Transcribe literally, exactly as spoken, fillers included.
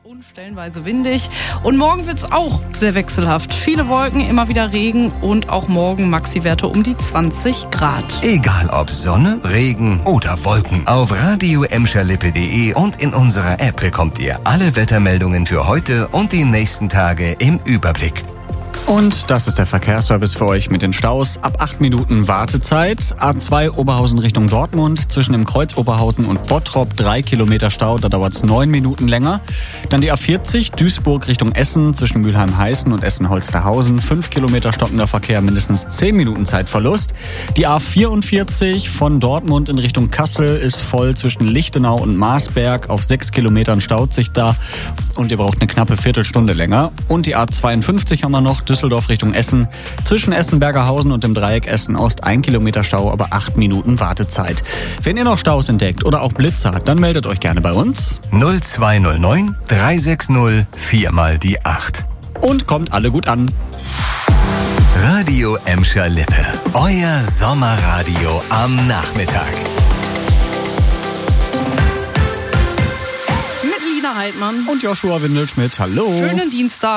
Und stellenweise windig. Und morgen wird es auch sehr wechselhaft. Viele Wolken, immer wieder Regen und auch morgen Maxi-Werte um die zwanzig Grad. Egal ob Sonne, Regen oder Wolken. Auf radio emscher lippe punkt de und in unserer App bekommt ihr alle Wettermeldungen für heute und die nächsten Tage im Überblick. Und das ist der Verkehrsservice für euch mit den Staus. Ab acht Minuten Wartezeit. A zwei Oberhausen Richtung Dortmund. Zwischen dem Kreuz Oberhausen und Bottrop drei Kilometer Stau. Da dauert es neun Minuten länger. Dann die A vierzig Duisburg Richtung Essen. Zwischen Mülheim-Heißen und Essen-Holsterhausen. fünf Kilometer stockender Verkehr, mindestens zehn Minuten Zeitverlust. Die A vierundvierzig von Dortmund in Richtung Kassel ist voll zwischen Lichtenau und Marsberg. Auf sechs Kilometern staut sich da. Und ihr braucht eine knappe Viertelstunde länger. Und die A zweiundfünfzig haben wir noch. Düsseldorf Richtung Essen. Zwischen Essen-Bergerhausen und dem Dreieck Essen-Ost ein Kilometer Stau, aber acht Minuten Wartezeit. Wenn ihr noch Staus entdeckt oder auch Blitze habt, dann meldet euch gerne bei uns. null zwei null neun drei sechs null vier mal die acht. Und kommt alle gut an. Radio Emscher Lippe. Euer Sommerradio am Nachmittag. Mit Lina Heidmann Und Joshua Windelschmidt. Hallo. Schönen Dienstag.